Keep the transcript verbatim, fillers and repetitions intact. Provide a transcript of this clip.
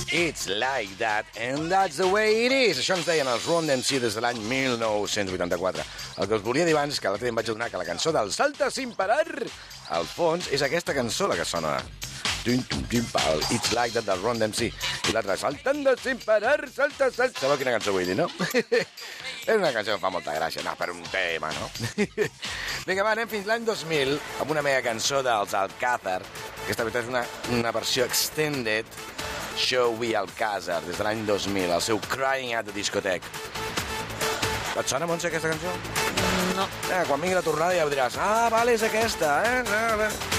It's like that, and that's the way it is. Això ens deien els Run D M C des de l'any mil nou-cents vuitanta-quatre. El que us volia dir abans és que l'altre dia em vaig adonar que la cançó del Salta sin parar, al fons, és aquesta cançó la que sona. It's like that del Run D M C. I l'altra, saltando sin parar, salta, salta. Sabeu quina cançó vull dir, no? És una cançó que fa molta gràcia, no, per un tema, no? Vinga, va, anem fins l'any dos mil amb una mega cançó dels Alcázar. Aquesta veritat és una, una versió extended, Show We Alcázar, des de l'any dos mil, el seu Crying at the Discotheque. Et sona, Montse, aquesta cançó? No. Eh, quan vingui la tornada ja ho diràs. Ah, vale, és aquesta, eh?